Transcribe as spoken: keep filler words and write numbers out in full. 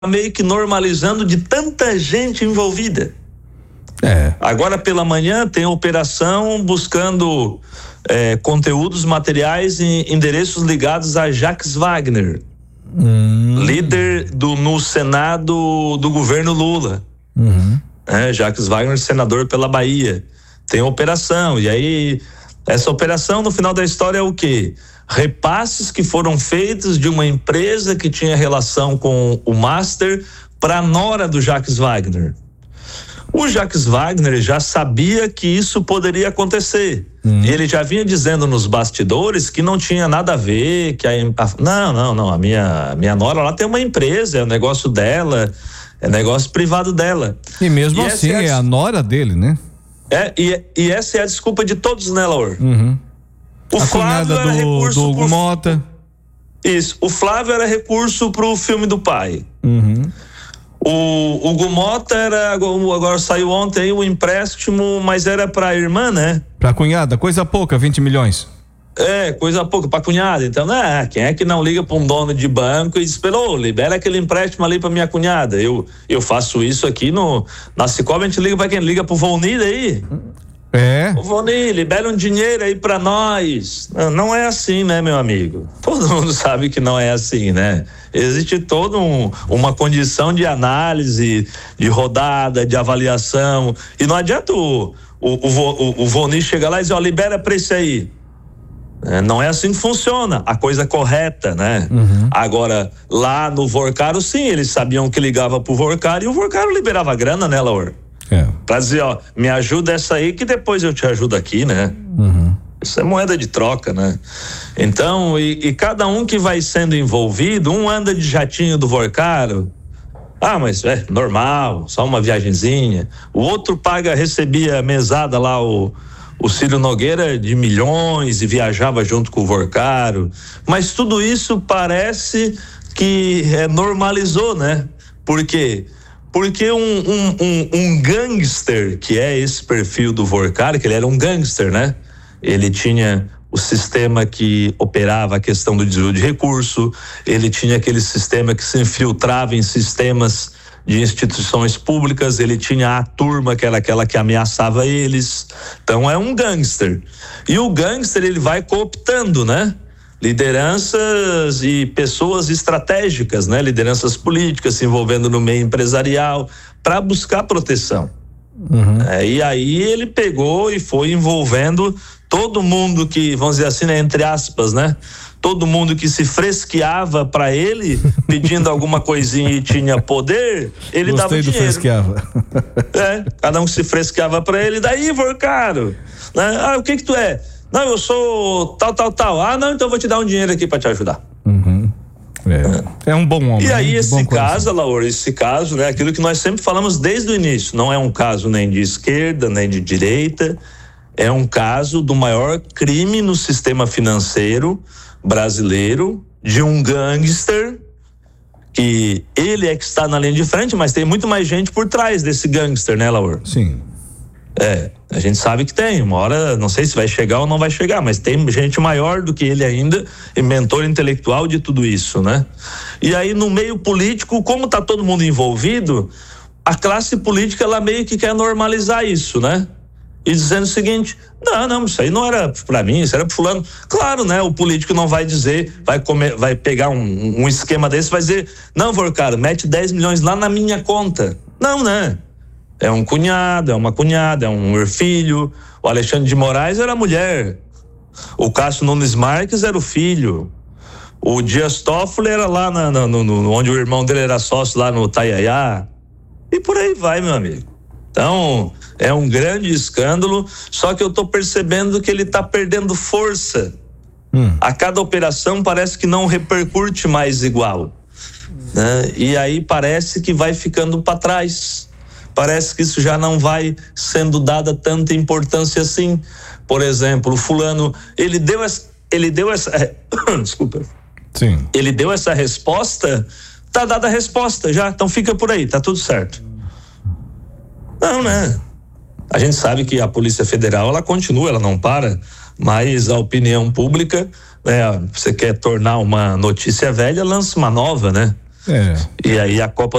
meio que normalizando de tanta gente envolvida. É. Agora pela manhã tem operação buscando é, conteúdos materiais e endereços ligados a Jacques Wagner, hum. líder do, no Senado do governo Lula. Uhum. É, Jacques Wagner, senador pela Bahia. Tem operação, e aí essa operação no final da história é o quê? Repasses que foram feitos de uma empresa que tinha relação com o Master para a nora do Jacques Wagner. O Jacques Wagner já sabia que isso poderia acontecer. Hum. Ele já vinha dizendo nos bastidores que não tinha nada a ver, que a, a não, não, não, a minha, minha nora lá tem uma empresa, é o negócio dela, é negócio privado dela. E mesmo e assim é a, é a nora dele, né? É, e, e essa é a desculpa de todos, né, Laur? Uhum. O a Flávio era do, recurso do pro, Mota. Isso, o Flávio era recurso pro filme do pai. Uhum. O, o Gumota era, agora saiu ontem o empréstimo, mas era pra irmã, né? Pra cunhada, coisa pouca, vinte milhões. É, coisa pouca, pra cunhada. Então, né, quem é que não liga pra um dono de banco e diz, ô, libera aquele empréstimo ali pra minha cunhada. Eu, eu faço isso aqui no, na Cicobi, a gente liga pra quem? Liga pro Volnir aí. É. Ô, Volnir, libera um dinheiro aí pra nós. Não, não é assim, né, meu amigo? Todo mundo sabe que não é assim, né? Existe toda um, uma condição de análise, de rodada, de avaliação. E não adianta o, o, o, o Volnir chegar lá e dizer, ó, libera pra esse aí. É, não é assim que funciona, a coisa correta, né? Uhum. Agora, lá no Vorcaro, sim, eles sabiam que ligava pro Vorcaro e o Vorcaro liberava grana, né, Laur? É. Pra dizer, ó, me ajuda essa aí que depois eu te ajudo aqui, né? Uhum. Isso é moeda de troca, né? Então, e, e cada um que vai sendo envolvido, um anda de jatinho do Vorcaro, ah, mas é normal, só uma viagenzinha. O outro paga, recebia mesada lá, o O Ciro Nogueira de milhões e viajava junto com o Vorcaro, mas tudo isso parece que é, normalizou, né? Por quê? Porque um, um, um, um gangster, que é esse perfil do Vorcaro, que ele era um gangster, né? Ele tinha o sistema que operava a questão do desvio de recurso, ele tinha aquele sistema que se infiltrava em sistemas de instituições públicas, ele tinha a turma que era aquela que ameaçava eles. Então é um gangster. E o gangster, ele vai cooptando, né? Lideranças e pessoas estratégicas, né? Lideranças políticas se envolvendo no meio empresarial para buscar proteção. Uhum. É, e aí ele pegou e foi envolvendo todo mundo que, vamos dizer assim, né, entre aspas, né? Todo mundo que se fresqueava para ele, pedindo alguma coisinha e tinha poder, ele dava dinheiro. Gostei do fresqueava. É, cada um se fresqueava para ele, daí, Vorcaro, né? Ah, o que que tu é? Não, eu sou tal, tal, tal. Ah, não, então eu vou te dar um dinheiro aqui para te ajudar. Uhum. É. é um bom homem. E aí, né? esse caso, Laura, esse caso, né? Aquilo que nós sempre falamos desde o início, não é um caso nem de esquerda, nem de direita, é um caso do maior crime no sistema financeiro brasileiro, de um gangster, que ele é que está na linha de frente, mas tem muito mais gente por trás desse gangster, né, Laura? Sim. É, a gente sabe que tem, uma hora, não sei se vai chegar ou não vai chegar, mas tem gente maior do que ele ainda, e mentor intelectual de tudo isso, né? E aí, no meio político, como tá todo mundo envolvido, a classe política, ela meio que quer normalizar isso, né? E dizendo o seguinte, não, não, isso aí não era pra mim, isso era pro fulano. Claro, né? O político não vai dizer, vai comer, vai pegar um, um esquema desse, vai dizer, não, Vorcaro, mete dez milhões lá na minha conta. Não, né? É um cunhado, é uma cunhada, é um filho. O Alexandre de Moraes era a mulher. O Cássio Nunes Marques era o filho. O Dias Toffoli era lá na, na, no, no, onde o irmão dele era sócio lá no Taiaiá. E por aí vai, meu amigo. Então, é um grande escândalo, só que eu tô percebendo que ele tá perdendo força. Hum. A cada operação parece que não repercute mais igual, né? E aí parece que vai ficando para trás. Parece que isso já não vai sendo dada tanta importância assim. Por exemplo, o fulano, ele deu essa, ele deu essa, desculpa. Sim. Ele deu essa resposta, tá dada a resposta já, então fica por aí, tá tudo certo. Não, né? A gente sabe que a Polícia Federal, ela continua, ela não para, mas a opinião pública, né? Você quer tornar uma notícia velha, lança uma nova, né? É. E aí a Copa